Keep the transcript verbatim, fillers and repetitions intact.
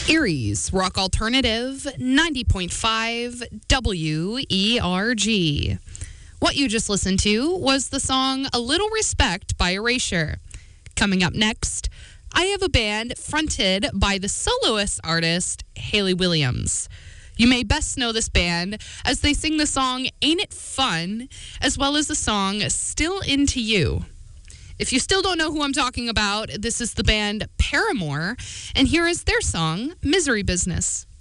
Erie's Rock Alternative, ninety point five W E R G. What you just listened to was the song A Little Respect by Erasure. Coming up next, I have a band fronted by the soloist artist Hayley Williams. You may best know this band as they sing the song Ain't It Fun, as well as the song Still Into You. If you still don't know who I'm talking about, this is the band Paramore, and here is their song, Misery Business.